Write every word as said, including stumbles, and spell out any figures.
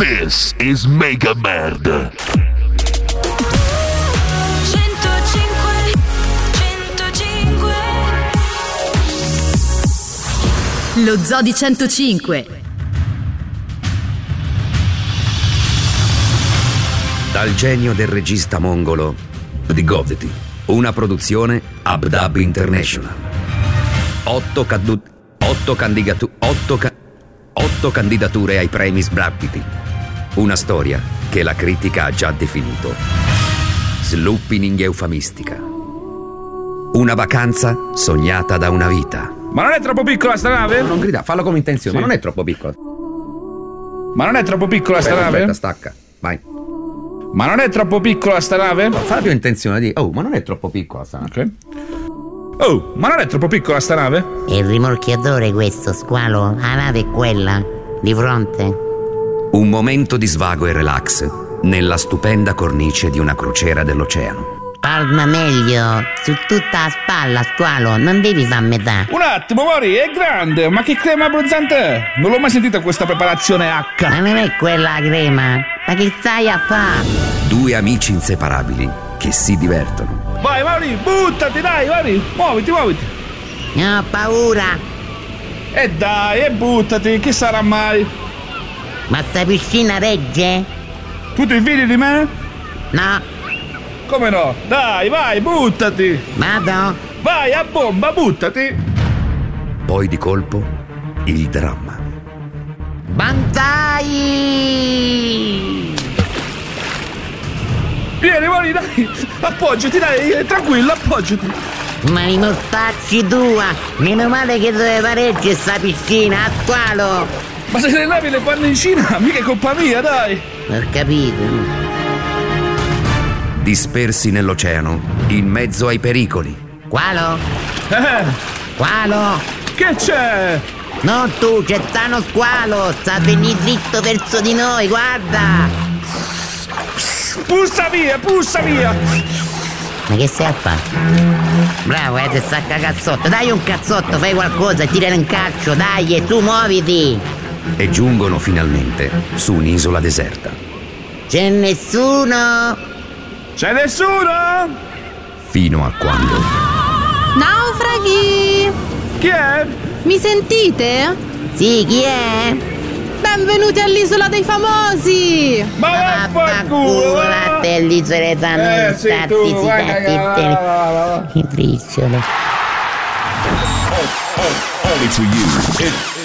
This is Mega Merd. Lo Zoo di centocinque. Dal genio del regista mongolo di Goveti, una produzione Abdab International. Otto, cadu- otto, candidatu- otto, ca- otto candidature ai premi Sbrappiti. Una storia che la critica ha già definito sloopining eufemistica. Una vacanza sognata da una vita. Ma non è troppo piccola sta nave? Non grida, fallo come intenzione, Sì. ma non è troppo piccola. Ma non è troppo piccola sta Aspetta, nave? aspetta, stacca, vai. Ma non è troppo piccola sta nave? Falla più intenzione di. Oh, ma non è troppo piccola sta nave. Ok. Oh, ma non è troppo piccola sta nave? È il rimorchiatore questo, squalo. La nave è quella, di fronte. Un momento di svago e relax nella stupenda cornice di una crociera dell'oceano. Palma meglio, su tutta la spalla, squalo, non devi far metà. Un attimo, Mori, è grande, ma che crema abruzzante è? Non l'ho mai sentita questa preparazione H. Ma non è quella crema, ma che stai a fare? Due amici inseparabili che si divertono. Vai, Mori, buttati, dai, Mori, muoviti, muoviti. No, ho paura. E dai, e buttati, che sarà mai? Ma sta piscina regge? Tu ti fidi di me? No, Come no? Dai, vai, buttati. vado. Vai, a bomba, buttati. Poi di colpo il dramma. Banzai! Vieni, Mori, dai, appoggiati, dai, tranquillo, appoggiati. Ma i mortacci tua! Meno male che dove pareggi sta piscina, a squalo! Ma se le navi le fanno in Cina, mica è colpa mia, dai. Ho capito. Dispersi nell'oceano, in mezzo ai pericoli. Squalo? Eh, Squalo? che c'è? Non tu, c'è sta uno squalo! Sta a venire dritto verso di noi, guarda! Pussa via, pussa via. Ma che stai a fare? Bravo, eh, ti sta a cazzotto. Dai un cazzotto, fai qualcosa, tirare un calcio, dai, e tu muoviti! E giungono finalmente su un'isola deserta. C'è nessuno? C'è nessuno? Fino a quando Naufraghi! Chi è? Mi sentite? Sì, chi è? Benvenuti all'isola dei famosi! Ma vaffanculo, va! Vattene all'isola fanno Eh, sì, tu, vai, vai, vai, vai, vai. Che briciole. Only for you. It-